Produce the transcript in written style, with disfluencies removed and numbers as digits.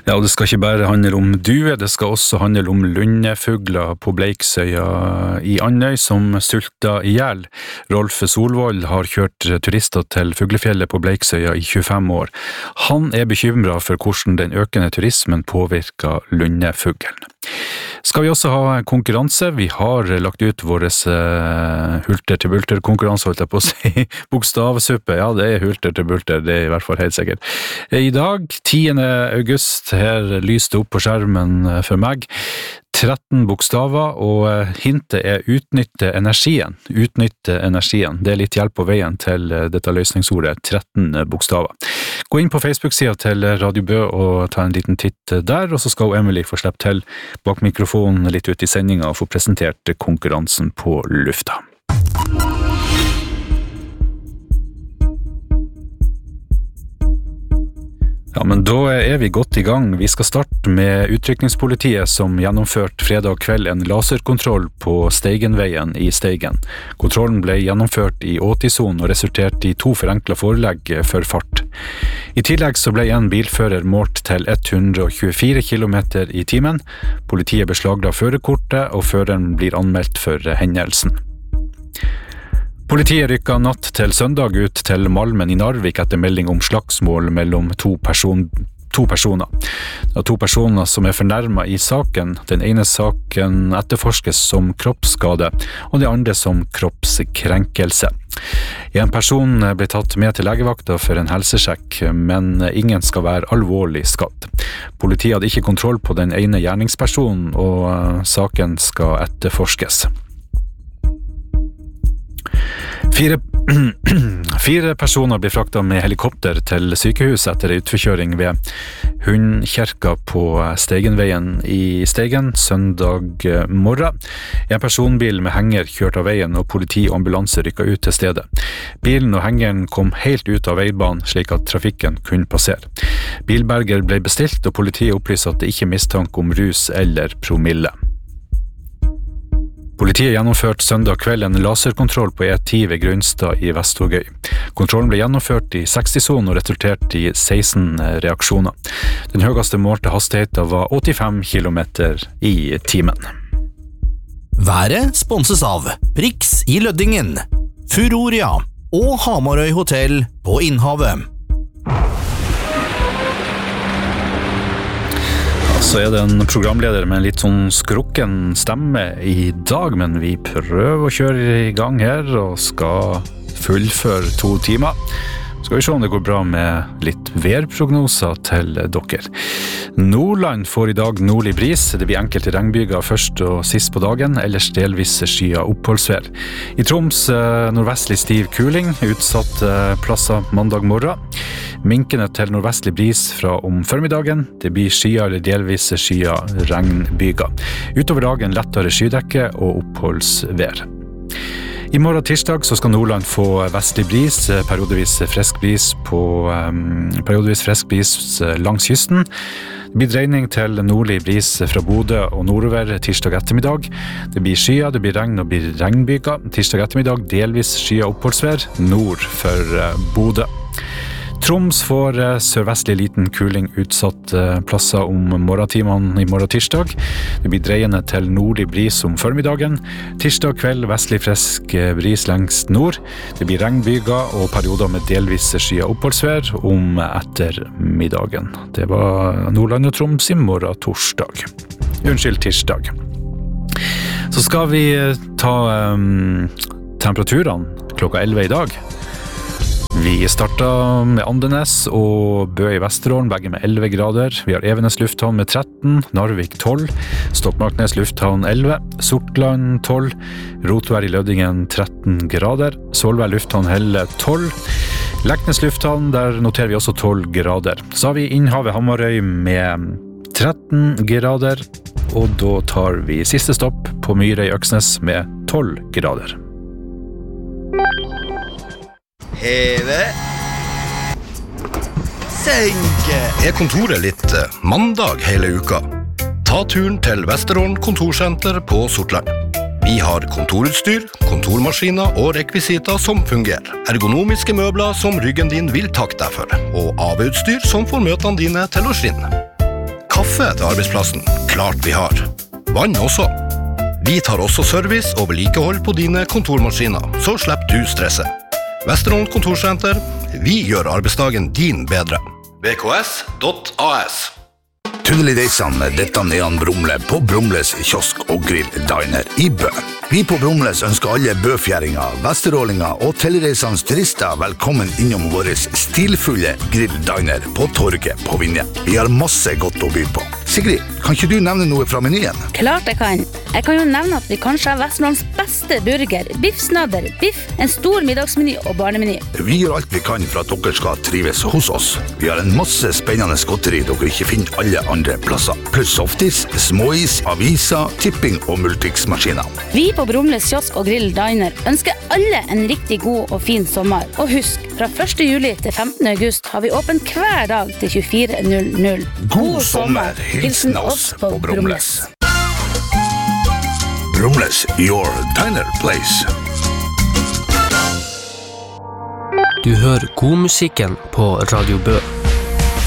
Ja, og det skal ikke bare handle om duer, det skal også handle om lundefugler på Bleiksøya i Andøy som sulter ihjel. Rolf Solvold har kjørt turister til fuglefjellet på Bleiksøya i 25 år. Han er bekymret for hvordan den økende turismen påvirker lundefuglen. Skal vi også ha konkurranse? Vi har lagt ut våres hulter til bulter konkurranse, holdt jeg på å si. Bokstavsuppe, ja det er hulter til bulter, det er i hvert fall helt sikkert. I dag, 10. august, her lyste opp på skjermen for meg 13 bokstaver, og hintet er utnytte energien. Utnytte energien, det er litt hjelp på veien til dette løsningsordet, 13 bokstaver. Gå inn på Facebook-siden til Radio Bø og ta en liten titt der, og så skal Emily få slippe til bak mikrofonen litt ut i sendingen og få presentert konkurransen på lufta. Ja, men da er vi godt i gang. Vi skal starte med utrykningspolitiet som gjennomførte fredag kveld en laserkontroll på Steigenveien i Steigen. Kontrollen ble gjennomført i 80-sonen og resulterte i 2 forenklet forelegg for fart. I tillegg så ble en bilfører målt til 124 km i timen. Politiet beslagla førerkortet, og føreren blir anmeldt for hendelsen. Politiet rykket natt til søndag ut til Malmen i Narvik etter melding om slagsmål mellom to personer. Det er 2 personer som er fornærmet i saken. Den ene saken etterforskes som kroppsskade, og det andre som kroppskrenkelse. En person ble tatt med til legevakta for en helsesjekk, men ingen skal være alvorlig skadd. Politiet hadde ikke kontroll på den ene gjerningspersonen, og saken skal etterforskes. 4 personer ble fraktet med helikopter til sykehus etter utforkjøring ved Hundkirka på Steigenveien i Steigen søndag morgen. En personbil med henger kjørte av veien, og politi og ambulanse rykket ut til stedet. Bilen og hengeren kom helt ut av veibanen slik at trafikken kunne passere. Bilberger ble bestilt, og politiet opplyser at det ikke er mistanke om rus eller promille. Politiet gjennomførte søndag kveld en laserkontroll på E10 ved Grønstad i Vestvågøy. Kontrollen ble gjennomført i 60-sonen og resulterte i 16 reaksjoner. Den høyeste målte hastigheten var 85 km i timen. Været sponses av Prix i Løddingen, Furoria og Hamarøy Hotel på Innhavet. Så er det en programleder med en litt sånn skrukken stemme i dag, men vi prøver å kjøre i gang her og skal fullføre 2 timer. Skal vi se om det går bra med litt værprognoser til dere. Nordland får i dag nordlig bris. Det blir enkelte regnbyger først og sist på dagen, ellers delvis skyet oppholdsvær. I Troms nordvestlig stiv kuling, utsatt plasser mandag morgen. Minkende til nordvestlig bris fra om formiddagen. Det blir skyet eller delvis skyet regnbyger. Utover dagen lettere skydekke og oppholdsvær. I morgen tirsdag så skal Nordland få vestlig bris, periodevis frisk bris langs kysten. Det blir dreining til nordlig bris fra Bodø og nordover tirsdag ettermiddag. Det blir skyet, det blir regn og blir regnbyger. Tirsdag ettermiddag delvis skyet oppholdsvær nord for Bodø. Troms får sørvestlig liten kuling utsatt plasser om morgentimene i morgen tirsdag. Det blir dreiende til nordlig bris om formiddagen. Tirsdag kveld vestlig frisk bris lengst nord. Det blir regnbyger og perioder med delvis skyet oppholdsvær om ettermiddagen. Det var Nordland og Troms i morgen tirsdag. Så skal vi ta temperaturene klokka 11 i dag. Vi startet med Andenes og Bø i Vesterålen, begge med 11 grader. Vi har Evenes lufthavn med 13, Narvik 12, Stokmarknes lufthavn 11, Sortland 12, Rotvær i Løddingen 13 grader, Solvær lufthavn Helle 12, Leknes lufthavn, der noterer vi også 12 grader. Så har vi Innhavet Hamarøy med 13 grader, og da tar vi siste stopp på Myrøy Øksnes med 12 grader. Heve. Senke. Er kontoret litt mandag hele uka? Ta turen til Vesterålen kontorsenter på Sortland. Vi har kontorutstyr, kontormaskiner og rekvisiter som fungerer. Ergonomiske møbler som ryggen din vil takke deg for, og AV-utstyr som får møtene dine til å skinne. kaffe til arbeidsplassen? Klart vi har. Vann også. Vi tar også service og vedlikehold på dine kontormaskiner, så slipper du stresset. Vesterålen Kontorsenter, vi gjør arbeidsdagen din bedre. vks.as. Tunnelig Deisan, dette Jan Brumle på Brumles kiosk og grill diner i Bø. Vi på Brumles ønsker alle bøfjæringer, vesterålinger og telereisans turister velkommen innom vår stilfulle grill diner på Torget på Vinje. Vi har masse godt å by på. Sigrid, kan ikke du nevne noe fra menyen? Klart jeg kan. Jeg kan jo nevne at vi kanskje har Vesterålens beste burger, biffsnadder, biff, en stor middagsmeny og barnemeny. Vi gjør alt vi kan for at dere skal trives hos oss. Vi har en masse spennende godteri dere ikke finner alle andre plasser. Pluss softis, småis, aviser, tipping og multiksmaskiner. Vi på Brumles kiosk og grill diner ønsker alle en riktig god og fin sommer. Og husk, fra 1. juli til 15. august har vi åpent hver dag til 24:00. God sommer, hilsen oss på Brumles. Brumles, your diner place. Du hører godmusikken på Radio Bø.